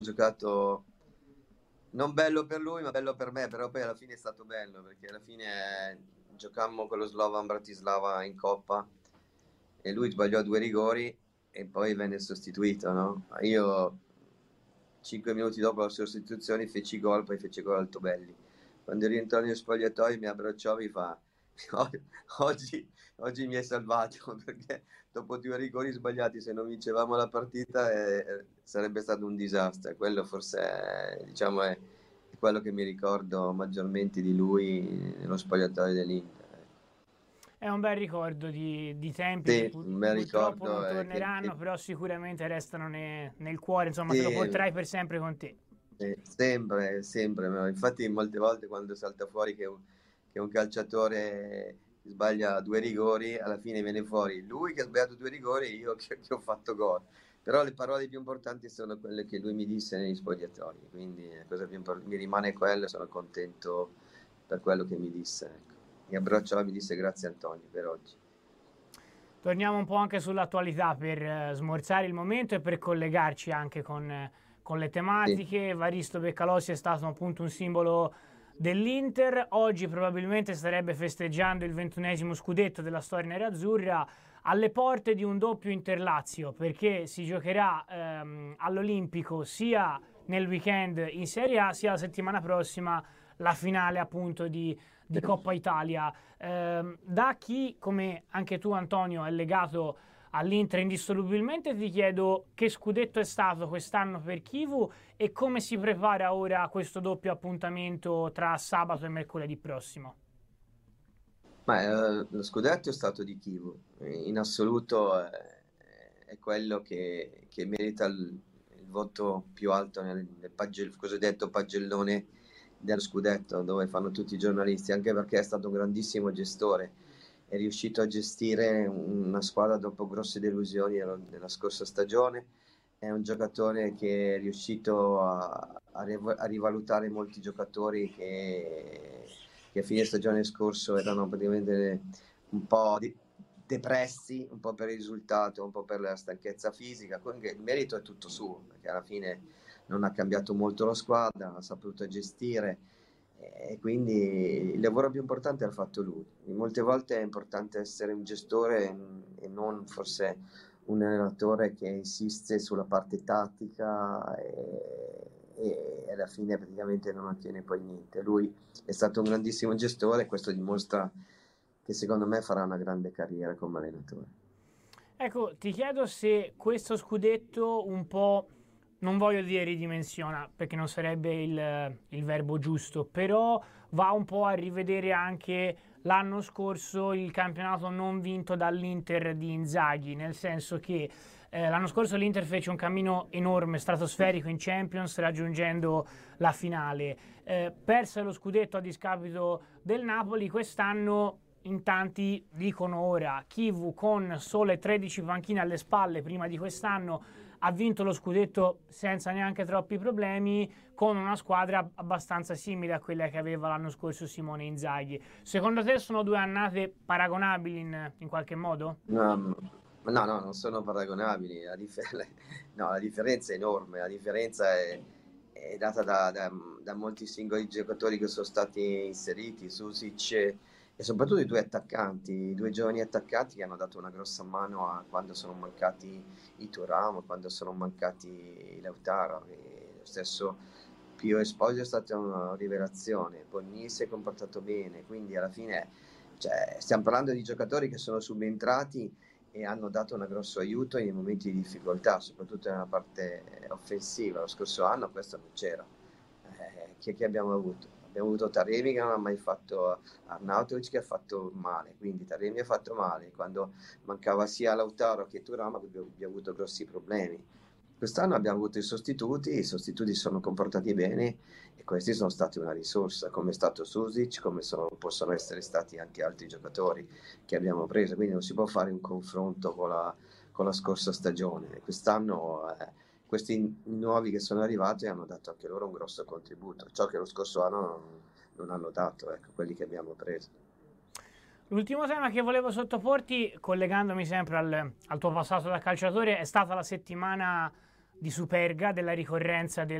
giocato non bello per lui, ma bello per me, però poi alla fine è stato bello, perché alla fine giocammo con lo Slovan Bratislava in Coppa e lui sbagliò 2 rigori e poi venne sostituito, no? Io 5 minuti dopo la sostituzione feci gol, poi fece gol Altobelli. Quando rientrò nello spogliatoio mi abbracciò e mi fa oggi, oggi mi hai salvato perché dopo 2 rigori sbagliati se non vincevamo la partita sarebbe stato un disastro. Quello forse diciamo, è quello che mi ricordo maggiormente di lui nello spogliatoio dell'Inter. È un bel ricordo di tempi che Sì, un bel purtroppo non ricordo torneranno, però sicuramente restano nel cuore, insomma, te lo sì, porterai per sempre con te. sempre, sempre. No? Infatti molte volte quando salta fuori che un calciatore sbaglia 2 rigori, alla fine viene fuori lui che ha sbagliato 2 rigori e io che ho fatto gol. Però le parole più importanti sono quelle che lui mi disse negli spogliatoi, quindi la cosa più mi rimane quello e sono contento per quello che mi disse. Ecco. Mi abbracciò e mi disse grazie Antonio per oggi. Torniamo un po' anche sull'attualità per smorzare il momento e per collegarci anche con le Sì, tematiche. Evaristo Beccalossi è stato appunto un simbolo dell'Inter, oggi probabilmente starebbe festeggiando il 21esimo scudetto della storia nerazzurra alle porte di un doppio Interlazio perché si giocherà all'Olimpico sia nel weekend in Serie A sia la settimana prossima la finale appunto di sì. Coppa Italia. Da chi, come anche tu Antonio, è legato all'Inter indissolubilmente, ti chiedo che scudetto è stato quest'anno per Chivu e come si prepara ora questo doppio appuntamento tra sabato e mercoledì prossimo. Ma lo scudetto è stato di Chivu, in assoluto è quello che merita il voto più alto nel cosiddetto pagellone dello scudetto, dove fanno tutti i giornalisti, anche perché è stato un grandissimo gestore, è riuscito a gestire una squadra dopo grosse delusioni della scorsa stagione, è un giocatore che è riuscito a rivalutare molti giocatori che a fine stagione scorso erano praticamente un po' depressi, un po' per il risultato, un po' per la stanchezza fisica. Quindi il merito è tutto suo, perché alla fine non ha cambiato molto la squadra, ha saputo gestire e quindi il lavoro più importante l'ha fatto lui. Molte volte è importante essere un gestore e non forse un allenatore che insiste sulla parte tattica e alla fine praticamente non ottiene poi niente. Lui è stato un grandissimo gestore e questo dimostra che secondo me farà una grande carriera come allenatore. Ecco, ti chiedo se questo scudetto un po', non voglio dire ridimensiona, perché non sarebbe il verbo giusto, però va un po' a rivedere anche l'anno scorso il campionato non vinto dall'Inter di Inzaghi, nel senso che l'anno scorso l'Inter fece un cammino enorme, stratosferico in Champions, raggiungendo la finale. Perse lo scudetto a discapito del Napoli, quest'anno in tanti dicono ora Chivu con sole 13 panchine alle spalle prima di quest'anno ha vinto lo scudetto senza neanche troppi problemi con una squadra abbastanza simile a quella che aveva l'anno scorso Simone Inzaghi. Secondo te sono due annate paragonabili in qualche modo? No, no, non sono paragonabili. No, la differenza è enorme. La differenza è data da molti singoli giocatori che sono stati inseriti, Susic e soprattutto i 2 giovani attaccanti che hanno dato una grossa mano a quando sono mancati i Thuram, quando sono mancati i Lautaro. E lo stesso Pio Esposito è stata una rivelazione. Bonni si è comportato bene, quindi alla fine cioè, stiamo parlando di giocatori che sono subentrati e hanno dato un grosso aiuto nei momenti di difficoltà, soprattutto nella parte offensiva. Lo scorso anno questo non c'era. Chi abbiamo avuto? Abbiamo avuto Taremi che non ha mai fatto, Arnautovic che ha fatto male, quindi Taremi ha fatto male. Quando mancava sia Lautaro che Thuram abbiamo avuto grossi problemi. Quest'anno abbiamo avuto i sostituti si sono comportati bene e questi sono stati una risorsa, come è stato Susic, possono essere stati anche altri giocatori che abbiamo preso, quindi non si può fare un confronto con la scorsa stagione. Quest'anno questi nuovi che sono arrivati hanno dato anche loro un grosso contributo, ciò che lo scorso anno non hanno dato, ecco, quelli che abbiamo preso. L'ultimo tema che volevo sottoporti, collegandomi sempre al tuo passato da calciatore, è stata la settimana Superga, della ricorrenza